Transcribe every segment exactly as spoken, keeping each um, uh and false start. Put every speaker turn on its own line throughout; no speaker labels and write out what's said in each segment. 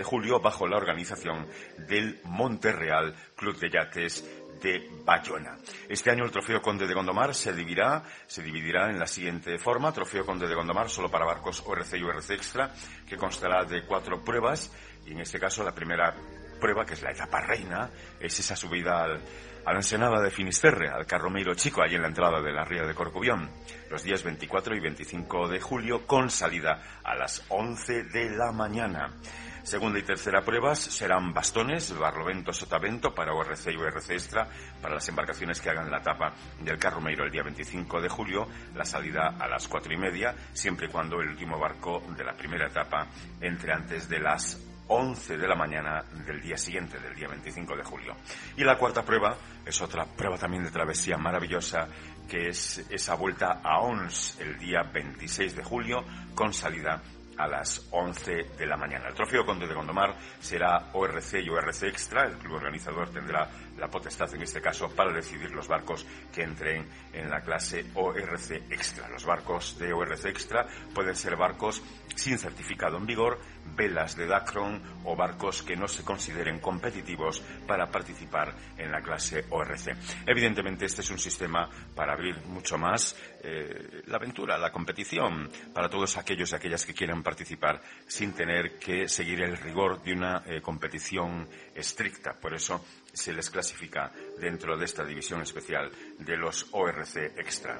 de julio bajo la organización del Monterreal Club de Yates de Bayona. Este año el Trofeo Conde de Gondomar se dividirá, se dividirá en la siguiente forma: Trofeo Conde de Gondomar solo para barcos O R C y O R C Extra, que constará de cuatro pruebas, y en este caso la primera prueba, que es la etapa reina, es esa subida al, a la Ensenada de Finisterre, al Carromeiro Chico, ahí en la entrada de la ría de Corcubión, los días veinticuatro y veinticinco de julio, con salida a las once de la mañana. Segunda y tercera pruebas serán bastones, barlovento, sotavento para O R C y O R C Extra, para las embarcaciones que hagan la etapa del Carromeiro el día veinticinco de julio, la salida a las cuatro y media, siempre y cuando el último barco de la primera etapa entre antes de las once de la mañana del día siguiente, del día veinticinco de julio. Y la cuarta prueba es otra prueba también de travesía maravillosa, que es esa vuelta a Ons el día veintiséis de julio, con salida a las once de la mañana. El Trofeo Conde de Gondomar será O R C y O R C Extra. El club organizador tendrá la potestad, en este caso, para decidir los barcos que entren en la clase O R C Extra. Los barcos de O R C Extra pueden ser barcos sin certificado en vigor, velas de Dacron o barcos que no se consideren competitivos para participar en la clase O R C. Evidentemente, este es un sistema para abrir mucho más eh, la aventura, la competición, para todos aquellos y aquellas que quieran participar sin tener que seguir el rigor de una eh, competición estricta. Por eso se les clasifica dentro de esta división especial de los O R C Extra.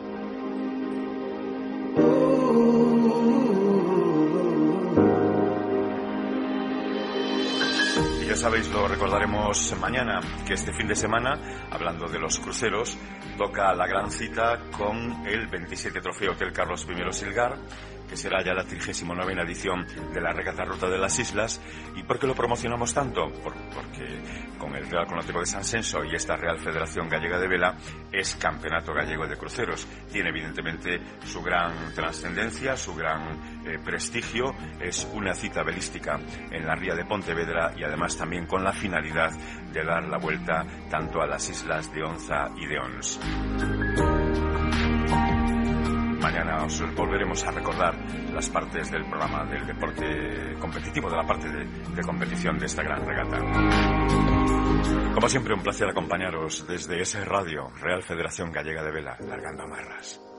Y ya sabéis, lo recordaremos mañana, que este fin de semana, hablando de los cruceros, toca la gran cita con el veintisiete Trofeo Hotel Carlos primero Silgar, que será ya la trigésima novena edición de la Regata Ruta de las Islas. ¿Y por qué lo promocionamos tanto? Por, porque con el Real Club Náutico de San Censo y esta Real Federación Gallega de Vela es Campeonato Gallego de Cruceros. Tiene evidentemente su gran trascendencia, su gran eh, prestigio. Es una cita velística en la ría de Pontevedra y además también con la finalidad de dar la vuelta tanto a las islas de Onza y de Ons. Mañana os volveremos a recordar las partes del programa del deporte competitivo, de la parte de, de competición de esta gran regata. Como siempre, un placer acompañaros desde ese radio, Real Federación Gallega de Vela, largando amarras.